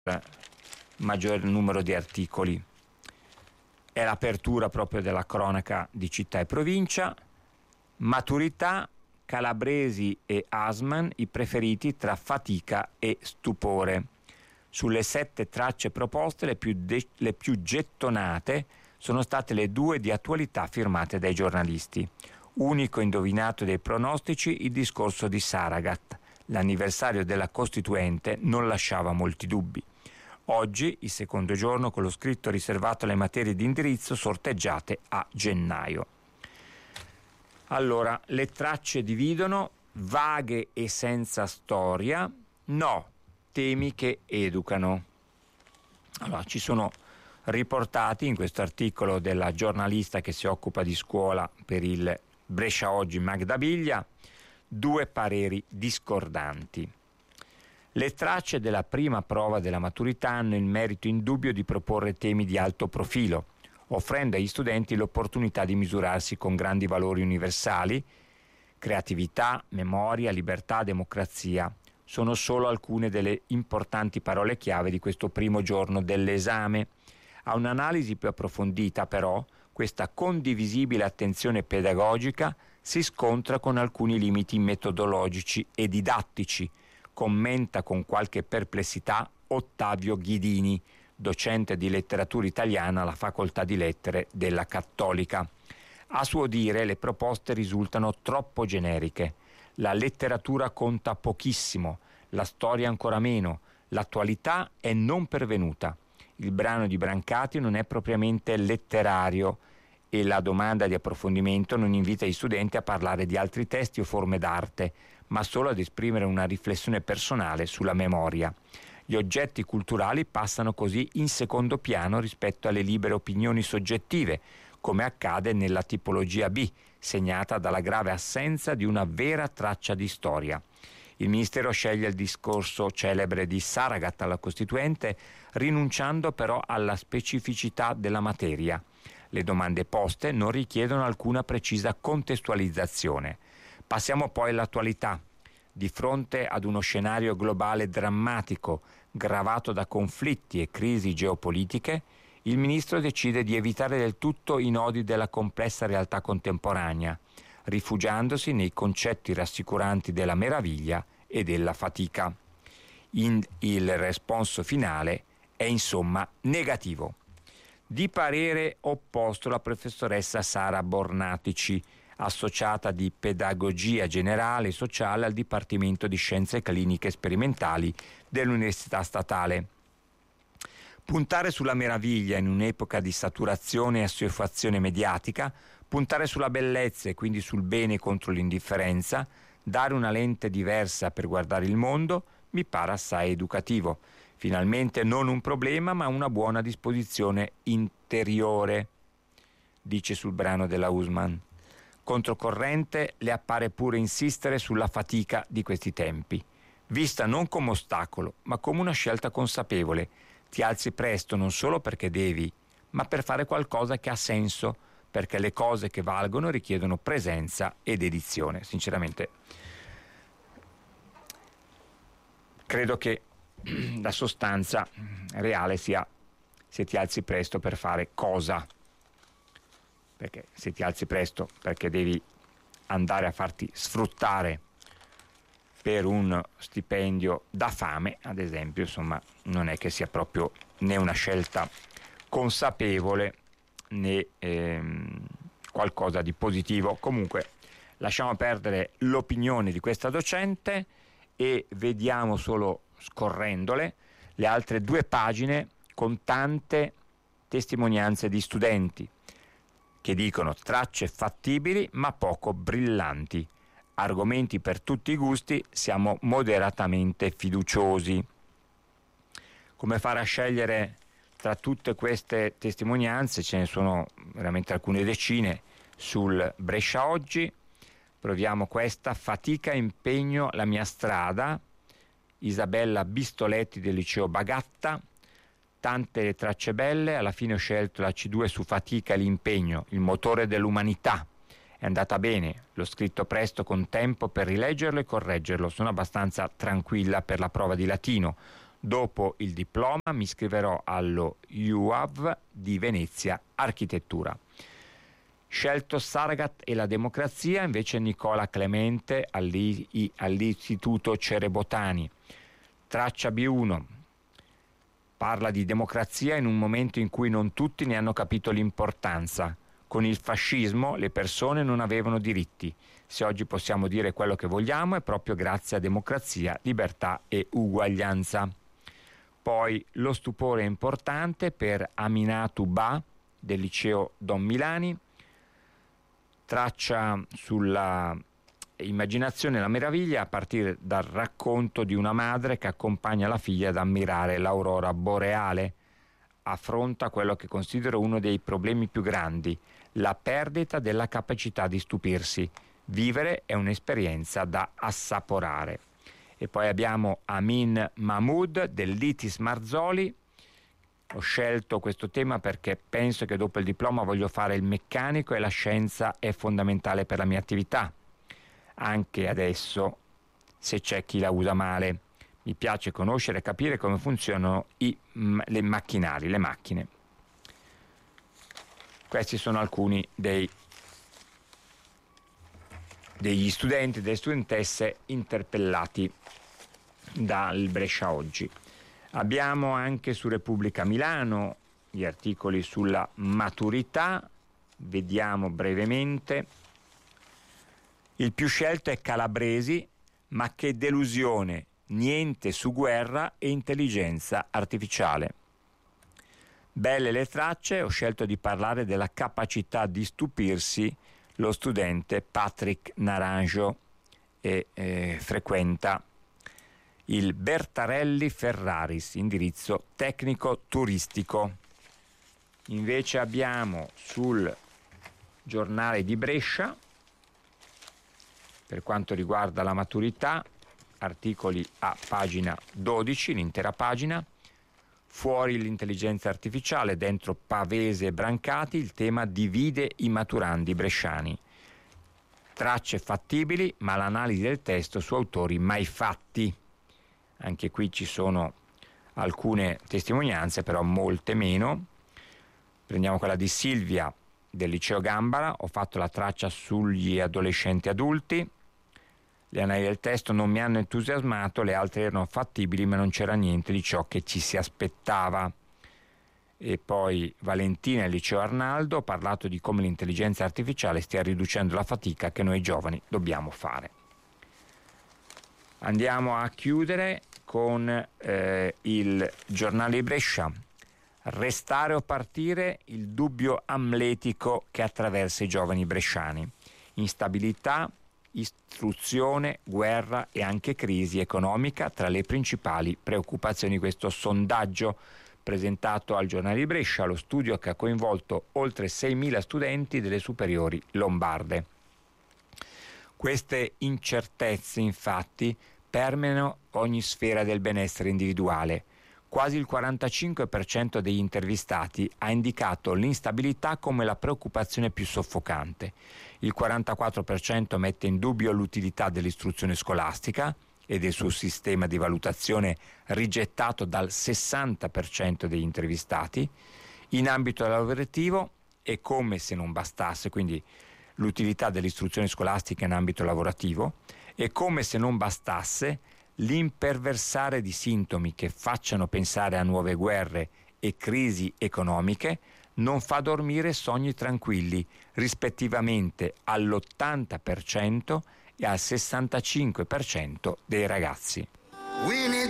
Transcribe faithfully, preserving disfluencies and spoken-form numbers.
maggior numero di articoli. È l'apertura proprio della cronaca di città e provincia. Maturità, Calabresi e Asman, i preferiti tra fatica e stupore. Sulle sette tracce proposte, le più, de- le più gettonate sono state le due di attualità firmate dai giornalisti. Unico indovinato dei pronostici il discorso di Saragat. L'anniversario della Costituente non lasciava molti dubbi. Oggi, il secondo giorno, con lo scritto riservato alle materie di indirizzo sorteggiate a gennaio. Allora, le tracce dividono: vaghe e senza storia, no, temi che educano. Allora, ci sono riportati in questo articolo della giornalista che si occupa di scuola per il Brescia Oggi, Magda Biglia, due pareri discordanti. Le tracce della prima prova della maturità hanno il merito indubbio di proporre temi di alto profilo, offrendo agli studenti l'opportunità di misurarsi con grandi valori universali: creatività, memoria, libertà, democrazia. Sono solo alcune delle importanti parole chiave di questo primo giorno dell'esame. A un'analisi più approfondita, però, questa condivisibile attenzione pedagogica si scontra con alcuni limiti metodologici e didattici, commenta con qualche perplessità Ottavio Ghidini, docente di letteratura italiana alla Facoltà di Lettere della Cattolica. A suo dire, le proposte risultano troppo generiche. La letteratura conta pochissimo, la storia ancora meno, l'attualità è non pervenuta. Il brano di Brancati non è propriamente letterario e la domanda di approfondimento non invita gli studenti a parlare di altri testi o forme d'arte, ma solo ad esprimere una riflessione personale sulla memoria. Gli oggetti culturali passano così in secondo piano rispetto alle libere opinioni soggettive, come accade nella tipologia B, segnata dalla grave assenza di una vera traccia di storia. Il Ministero sceglie il discorso celebre di Saragat alla Costituente, rinunciando però alla specificità della materia. Le domande poste non richiedono alcuna precisa contestualizzazione. Passiamo poi all'attualità. Di fronte ad uno scenario globale drammatico, gravato da conflitti e crisi geopolitiche, il ministro decide di evitare del tutto i nodi della complessa realtà contemporanea, rifugiandosi nei concetti rassicuranti della meraviglia e della fatica. In il responso finale è insomma negativo. Di parere opposto la professoressa Sara Bornatici, associata di pedagogia generale e sociale al Dipartimento di Scienze Cliniche Sperimentali dell'Università Statale. Puntare sulla meraviglia in un'epoca di saturazione e assuefazione mediatica, puntare sulla bellezza e quindi sul bene contro l'indifferenza, dare una lente diversa per guardare il mondo, mi pare assai educativo. Finalmente non un problema, ma una buona disposizione interiore, dice sul brano della Usman. Controcorrente le appare pure insistere sulla fatica di questi tempi, vista non come ostacolo, ma come una scelta consapevole. Ti alzi presto non solo perché devi, ma per fare qualcosa che ha senso, perché le cose che valgono richiedono presenza e dedizione. Sinceramente, credo che la sostanza reale sia: se ti alzi presto per fare cosa? Perché se ti alzi presto perché devi andare a farti sfruttare per un stipendio da fame, ad esempio, insomma, non è che sia proprio né una scelta consapevole né ehm, qualcosa di positivo. Comunque lasciamo perdere l'opinione di questa docente e vediamo solo, scorrendole, le altre due pagine con tante testimonianze di studenti che dicono tracce fattibili ma poco brillanti, argomenti per tutti i gusti, siamo moderatamente fiduciosi. Come fare a scegliere tra tutte queste testimonianze? Ce ne sono veramente alcune decine sul Brescia Oggi. Proviamo questa: fatica, impegno, la mia strada, Isabella Bistoletti del liceo Bagatta. Tante tracce belle, alla fine ho scelto la C due su fatica e l'impegno, il motore dell'umanità. È andata bene, l'ho scritto presto con tempo per rileggerlo e correggerlo, sono abbastanza tranquilla per la prova di latino. Dopo il diploma mi iscriverò allo U A V di Venezia Architettura. Scelto Saragat e la democrazia, invece Nicola Clemente all'i- all'Istituto Cerebotani. Traccia B uno. Parla di democrazia in un momento in cui non tutti ne hanno capito l'importanza. Con il fascismo le persone non avevano diritti. Se oggi possiamo dire quello che vogliamo è proprio grazie a democrazia, libertà e uguaglianza. Poi lo stupore è importante per Aminatu Ba del liceo Don Milani. Traccia sulla immaginazione e la meraviglia a partire dal racconto di una madre che accompagna la figlia ad ammirare l'aurora boreale. Affronta quello che considero uno dei problemi più grandi, la perdita della capacità di stupirsi. Vivere è un'esperienza da assaporare. E poi abbiamo Amin Mahmood dell'Itis Marzoli. Ho scelto questo tema perché penso che dopo il diploma voglio fare il meccanico e la scienza è fondamentale per la mia attività. Anche adesso, se c'è chi la usa male. Mi piace conoscere e capire come funzionano i, le macchinari, le macchine. Questi sono alcuni dei, degli studenti, delle studentesse interpellati dal Brescia Oggi. Abbiamo anche su Repubblica Milano gli articoli sulla maturità, vediamo brevemente. Il più scelto è Calabresi, ma che delusione, niente su guerra e intelligenza artificiale. Belle le tracce, ho scelto di parlare della capacità di stupirsi lo studente Patrick Naranjo e eh, frequenta il Bertarelli Ferraris, indirizzo tecnico turistico. Invece abbiamo sul giornale di Brescia, per quanto riguarda la maturità, articoli a pagina dodici, l'intera pagina, fuori l'intelligenza artificiale, dentro Pavese e Brancati, il tema divide i maturandi bresciani. Tracce fattibili, ma l'analisi del testo su autori mai fatti. Anche qui ci sono alcune testimonianze, però molte meno. Prendiamo quella di Silvia del liceo Gambara, ho fatto la traccia sugli adolescenti adulti. Le analisi del testo non mi hanno entusiasmato, le altre erano fattibili, ma non c'era niente di ciò che ci si aspettava. E poi Valentina del liceo Arnaldo, ho parlato di come l'intelligenza artificiale stia riducendo la fatica che noi giovani dobbiamo fare. Andiamo a chiudere con eh, il giornale di Brescia. Restare o partire, il dubbio amletico che attraversa i giovani bresciani. Instabilità, istruzione, guerra e anche crisi economica tra le principali preoccupazioni. Questo sondaggio presentato al giornale di Brescia, lo studio che ha coinvolto oltre seimila studenti delle superiori lombarde. Queste incertezze, infatti, permeano ogni sfera del benessere individuale. Quasi il quarantacinque per cento degli intervistati ha indicato l'instabilità come la preoccupazione più soffocante. Il quarantaquattro per cento mette in dubbio l'utilità dell'istruzione scolastica e del suo sistema di valutazione rigettato dal sessanta per cento degli intervistati. In ambito lavorativo è come se non bastasse, quindi l'utilità dell'istruzione scolastica in ambito lavorativo, è come se non bastasse l'imperversare di sintomi che facciano pensare a nuove guerre e crisi economiche non fa dormire sogni tranquilli, rispettivamente all'ottanta per cento e al sessantacinque per cento dei ragazzi.